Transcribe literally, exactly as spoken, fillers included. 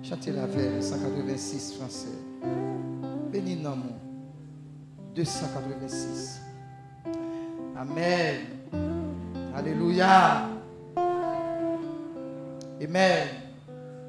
Chantez la veille, cent quatre-vingt-six français. Béni non deux cent quatre-vingt-six. Amen. Alléluia. Amen.